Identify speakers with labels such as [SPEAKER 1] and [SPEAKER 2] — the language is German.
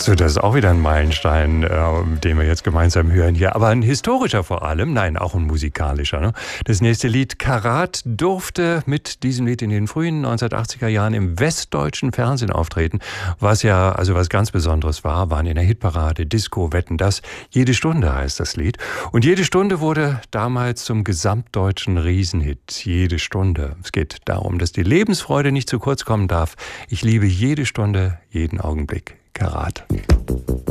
[SPEAKER 1] So, das ist auch wieder ein Meilenstein, den wir jetzt gemeinsam hören hier. Aber ein historischer vor allem, nein, auch ein musikalischer. Ne? Das nächste Lied, Karat, durfte mit diesem Lied in den frühen 1980er Jahren im westdeutschen Fernsehen auftreten, was ja also was ganz Besonderes war, waren in der Hitparade, Disco, Wetten, das. Jede Stunde heißt das Lied. Und jede Stunde wurde damals zum gesamtdeutschen Riesenhit. Jede Stunde. Es geht darum, dass die Lebensfreude nicht zu kurz kommen darf. Ich liebe jede Stunde, jeden Augenblick. Karat.